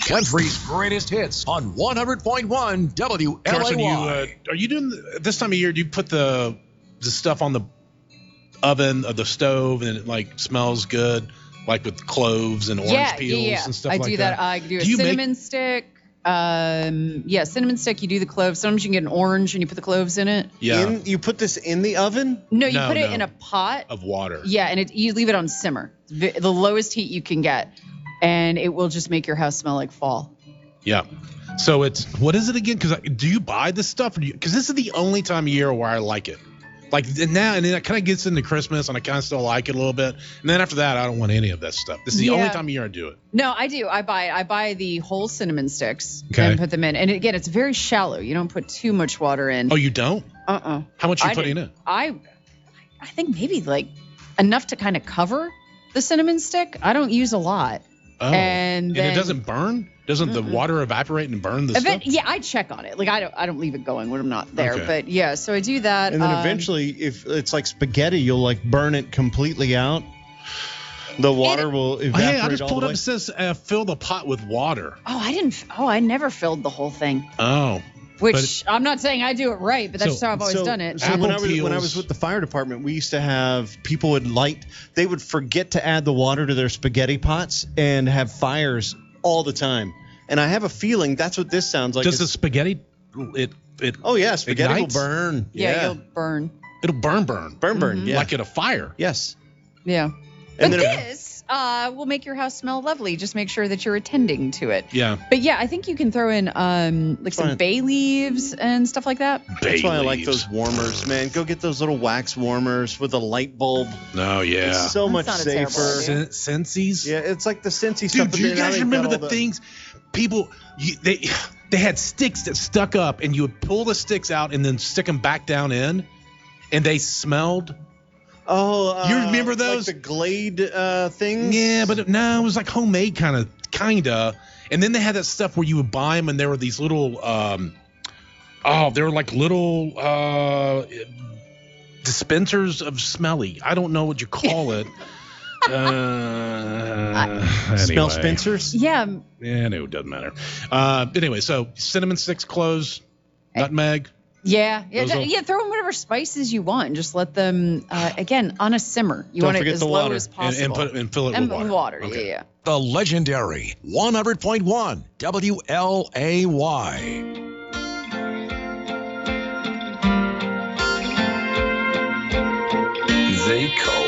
Country's greatest hits on 100.1 WLAY. Carson, are you doing this time of year? Do you put the stuff on the oven or the stove and it like smells good, like with cloves and orange peels and stuff like that? I do that. I do a cinnamon stick. Cinnamon stick. You do the cloves. Sometimes you can get an orange and you put the cloves in it. Yeah. You put this in the oven? No, you put it in a pot of water. Yeah, and you leave it on simmer, the lowest heat you can get, and it will just make your house smell like fall. Yeah. So what is it again? Because do you buy this stuff? Because this is the only time of year where I like it. Like now, and then it kind of gets into Christmas, and I kind of still like it a little bit. And then after that, I don't want any of that stuff. This is the only time of year I do it. No, I do. I buy it. I buy the whole cinnamon sticks and put them in. And again, it's very shallow. You don't put too much water in. Oh, you don't? How much are you putting in? I think maybe like enough to kind of cover the cinnamon stick. I don't use a lot. Oh. And it doesn't burn? Doesn't the water evaporate and burn the stuff? Yeah, I check on it. Like I don't leave it going when I'm not there. Okay. But yeah, so I do that. And then eventually, if it's like spaghetti, you'll like burn it completely out. The water will evaporate. Hey, I just pulled up. It says fill the pot with water. I never filled the whole thing. Oh. Which I'm not saying I do it right, but that's just how I've always done it. So when I was with the fire department, we used to have people they would forget to add the water to their spaghetti pots and have fires all the time. And I have a feeling that's what this sounds like. Does the spaghetti Oh yeah, spaghetti ignites? will burn. Yeah, it'll burn. It'll burn. Yeah. Like at a fire. Yes. Yeah. But this will make your house smell lovely. Just make sure that you're attending to it. Yeah. But yeah, I think you can throw in some bay leaves and stuff like that. That's why I like those warmers, man. Go get those little wax warmers with a light bulb. Oh, yeah. It's so much safer. Scentsies? Yeah, it's like the Scentsy stuff. Dude, do you guys remember the things people they had sticks that stuck up and you would pull the sticks out and then stick them back down in and they smelled? Oh, you remember those? Like the Glade things? Yeah, but it was like homemade kinda. And then they had that stuff where you would buy them and there were these little they were like little dispensers of smelly. I don't know what you call it. Anyway. Smell Spencers? Yeah. Yeah, no, it doesn't matter. Anyway, so cinnamon sticks, cloves, nutmeg. Yeah. Throw in whatever spices you want. Just let them again on a simmer. You want it as low as possible. And fill it with water. Okay. Yeah. The legendary 100.1 WLAY. They call